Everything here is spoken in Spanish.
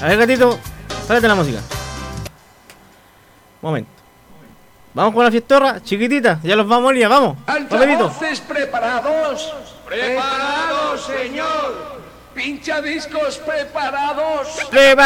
A ver, gatito, párate la música. Momento. Vamos con la fiestorra, chiquitita, ya los vamos a ir, vamos. ¿Altavoces preparados? ¡Preparados, señor! ¡Pinchadiscos preparados!